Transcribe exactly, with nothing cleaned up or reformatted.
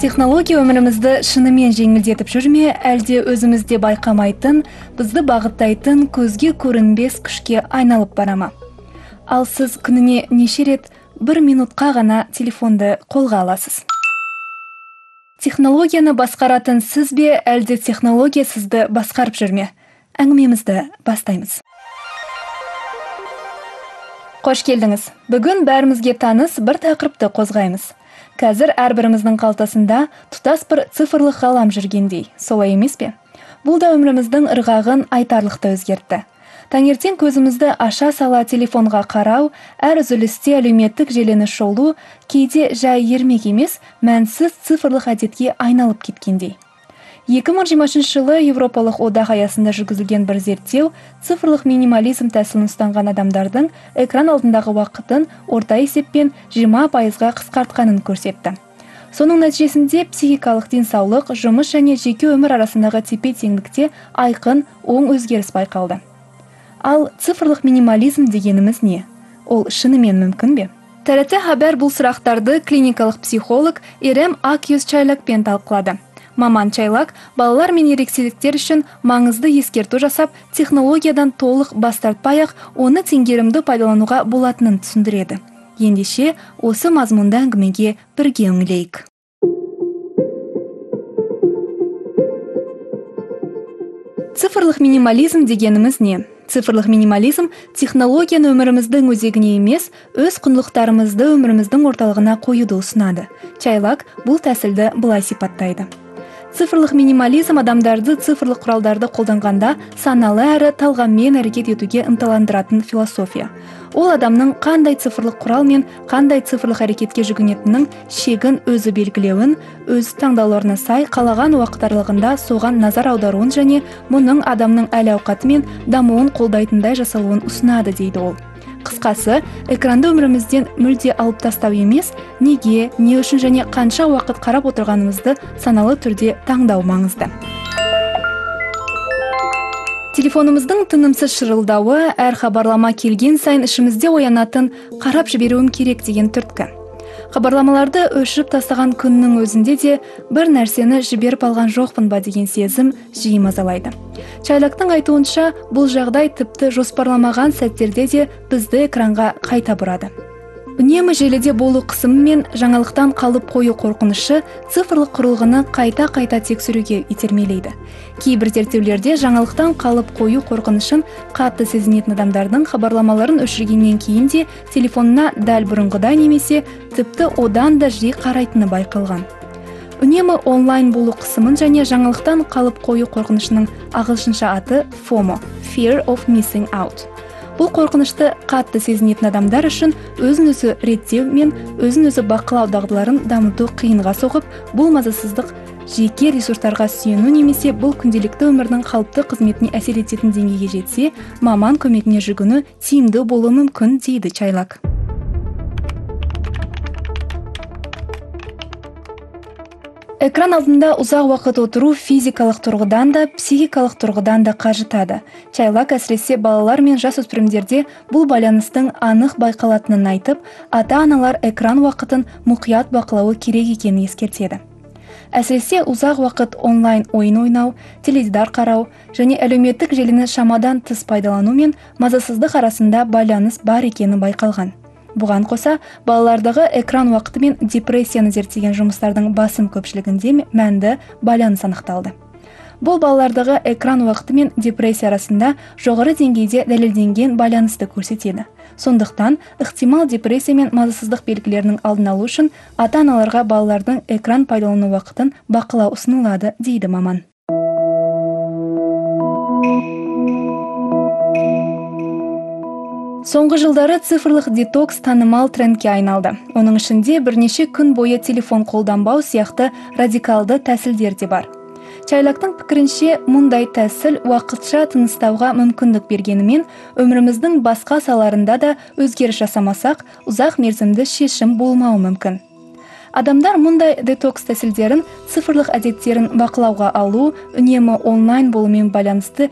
Технология өмірімізді шынымен жеңілдетіп жүрме, әлде өзімізде байқамайтын, бізді бағыттайтын көзге көрінбес күшке айналып барама? Ал сіз күніне неше рет бір минутқа ғана телефонды қолға аласыз? Технологияны басқаратын сіз бе, әлде технология сізді басқарып жүрме? Әңгімемізді бастаймыз. Қош келдіңіз. Бүгін бәрімізге таныс бір тақырыпты қозғаймыз. Қазір әрбіріміздің қалтасында тұтас бір цифрлық ғалам жүргендей, солай емес пе? Бұл да өміріміздің ырғағын айтарлықтай өзгертті. Таңертең көзімізді аша сала телефонға қарау, әр үзілісте әлеуметтік желіні шолу, кейде жай ермек емес, мәнсіз цифрлық әдетке айналып кеткендей. екі мың жиырмасыншы жылы Европалық одақ аясында жүргізілген бір зерттеу цифрлық минимализм тәсілін ұстанған адамдардың экран алдындағы уақытын орта есеппен жиырма пайызға қысқартқанын көрсетті. Соның нәтижесінде психикалық денсаулық, жұмыс және жеке өмір арасындағы тепе-теңдікте айқын оң өзгеріс байқалды. Ал цифрлық минимализм дегеніміз не? Ол шынымен мүмкін бе? тэ эр тэ хабар бұл сұрақтарды клиникалық психолог Ирем Акюз Чайлакпен талқылады. Маман Чайлак балалар мен ерекшеліктер үшін маңызды ескерту жасап, технологиядан толық бас тартпай-ақ оны теңгерімді пайдалануға болатынын түсіндіреді. Ендеше, осы мазмұнды әңгімеге бірге үңілейік. Цифрлық минимализм дегеніміз не? Цифрлық минимализм технологияны өміріміздің өзегіне емес, өз құндылықтарымызды өміріміздің орталығына қоюды ұсынады. Чайлак бұл тәсілді былай сипаттайды. Цифрлық минимализм адамдарды цифрлық құралдарды қолданғанда саналы әрі талғаммен әрекет етуге ынталандыратын философия. Ол адамның қандай цифрлық құрал мен қандай цифрлық әрекетке жүгінетінінің шегін өзі белгілеуін, өз таңдауларына сай қалаған уақыт аралығында соған назар аударуын және мұның адамның әл-ауқаты мен дамуын қолдайтындай жасалуын ұсынады дейді ол. Қысқасы, экранды өмірімізден мүлде алып тастау емес, неге, не үшін және қанша уақыт қарап отырғанымызды саналы түрде таңдау маңызды. Телефонымыздың тынымсыз шырылдауы, әр хабарлама келген сайын ішімізде оянатын қарап жіберуім керек деген түрткі. Хабарламаларды өшіріп тастаған күннің өзінде де бір нәрсені жіберіп алған жоқпын ба деген сезім жиі мазалайды. Чайлактың айтуынша, бұл жағдай тіпті жоспарламаған сәттерде де бізді экранға қайта бұрады. Үнемі желіде болу қысымы мен жаңалықтан қалып қою қорқынышы цифрлық құрылғыны қайта-қайта тексеруге итермелейді. Кейбір зерттеулерде жаңалықтан қалып қою қорқынышын қатты сезінетін адамдардың хабарламаларын өшіргеннен кейін де телефонына дәл бұрынғыдай немесе тіпті одан да жиі қарайтыны байқалған. Үнемі онлайн болу қысымын және жаңалықтан қалып қою қорқынышының ағылшынша аты фомо, Fear of Missing Out. Бұл қорқынышты қатты сезінетін адамдар үшін өзін-өзі реттеу мен өзін-өзі бақылау дағдыларын дамыту қиынға соғып, бұл мазасыздық жеке ресурстарға сүйену немесе бұл күнделікті өмірдің қалыпты қызметіне әсер ететін деңгейге жетсе, маман көмегіне жүгіну тиімді болуы мүмкін дейді Чайлак. Экран алдында ұзақ уақыт отыру физикалық тұрғыдан да, психикалық тұрғыдан да қажытады. Чайлак әсіресе балалар мен жасөспірімдерде бұл байланыстың анық байқалатынын айтып, ата-аналар экран уақытын мұқият бақылауы керек екенін ескертеді. Әсіресе ұзақ уақыт онлайн ойын ойнау, теледидар қарау және әлеуметтік желіні шамадан тыс пайдалану мен мазасыздық арасында байланыс бар екені байқалған. Бұған қоса, балалардағы экран уақыты мен депрессияны зерттеген жұмыстардың басым көпшілігінде мәнді байланыс анықталды. Бұл балалардағы экран уақыты мен депрессия арасында жоғары деңгейде дәлелденген байланысты көрсетеді. Сондықтан, ықтимал депрессия мен мазасыздық белгілерінің алдын алу үшін ата-аналарға балалардың экран пайдалану уақытын бақылау ұсынылады, дейді маман. Соңғы жылдары цифрлық детокс танымал трендке айналды. Оның ішінде бірнеше күн бойы телефон қолданбау сияқты радикалды тәсілдер де бар. Чайлактың пікірінше, мұндай тәсіл уақытша тыныстауға мүмкіндік бергенімен, өміріміздің басқа саларында да өзгеріс жасамасақ, ұзақ мерзімді шешім болмауы мүмкін. Адамдар мұндай детокс тәсілдерін, цифрлық әдеттерін бақылауға алу, үнемі онлайн болумен байланысты